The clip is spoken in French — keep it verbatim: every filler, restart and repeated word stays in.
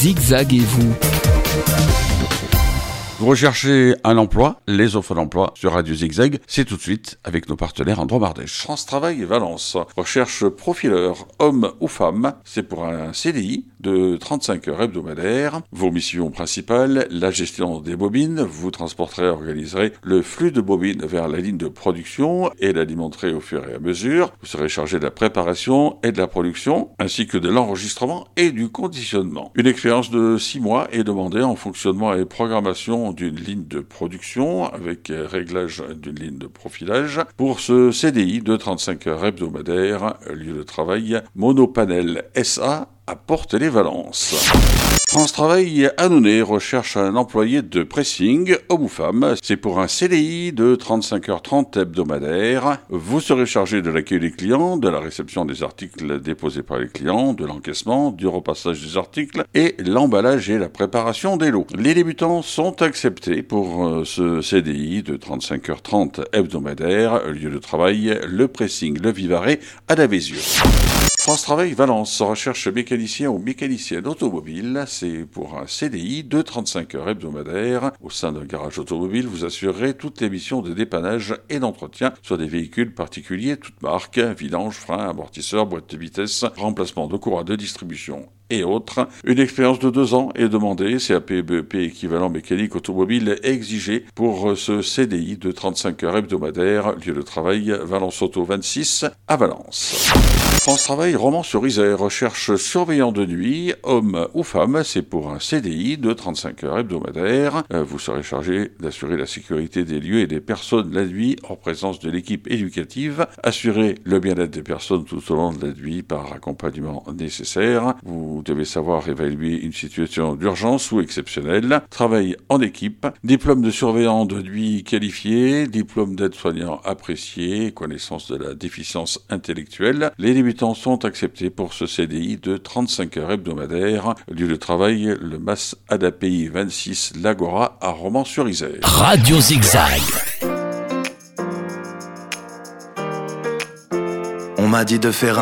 Zigzaguez-vous. Vous recherchez un emploi, les offres d'emploi sur Radio Zigzag, c'est tout de suite avec nos partenaires en Drôme-Ardèche. France Travail et Valence recherche profileur, homme ou femme, c'est pour un C D I de trente-cinq heures hebdomadaires. Vos missions principales, la gestion des bobines, vous transporterez et organiserez le flux de bobines vers la ligne de production et l'alimenterez au fur et à mesure. Vous serez chargé de la préparation et de la production, ainsi que de l'enregistrement et du conditionnement. Une expérience de six mois est demandée en fonctionnement et programmation d'une ligne de production avec réglage d'une ligne de profilage. Pour ce C D I de trente-cinq heures hebdomadaires, lieu de travail Monopanel S A à Portes-les-Valences. France Travail à Annonay recherche un employé de pressing, homme ou femme. C'est pour un C D I de trente-cinq heures trente hebdomadaires. Vous serez chargé de l'accueil des clients, de la réception des articles déposés par les clients, de l'encaissement, du repassage des articles et l'emballage et la préparation des lots. Les débutants sont acceptés pour ce C D I de trente-cinq heures trente hebdomadaires. Lieu de travail, le pressing, le Vivarais à Davézieux. France Travail Valence recherche mécanicien ou mécanicienne automobile. C'est pour un C D I de trente-cinq heures hebdomadaires. Au sein d'un garage automobile, vous assurerez toutes les missions de dépannage et d'entretien sur des véhicules particuliers, toutes marques, vidange, freins, amortisseurs, boîte de vitesse, remplacement de courroies de distribution et autres. Une expérience de deux ans est demandée, C A P, B E P équivalent mécanique automobile exigé pour ce C D I de trente-cinq heures hebdomadaires, lieu de travail Valence Auto vingt-six à Valence. France Travail Romans-sur-Isère recherche surveillant de nuit, homme ou femme, c'est pour un C D I de trente-cinq heures hebdomadaires. Vous serez chargé d'assurer la sécurité des lieux et des personnes la nuit en présence de l'équipe éducative, assurer le bien-être des personnes tout au long de la nuit par accompagnement nécessaire. Vous devez savoir évaluer une situation d'urgence ou exceptionnelle, travail en équipe, diplôme de surveillant de nuit qualifié, diplôme d'aide-soignant apprécié, connaissance de la déficience intellectuelle. Les débutants sont acceptés pour ce C D I de trente-cinq heures hebdomadaires. Lieu de travail, le Mas A P I vingt-six l'Agora à Romans-sur-Isère. Radio Zigzag. On m'a dit de faire un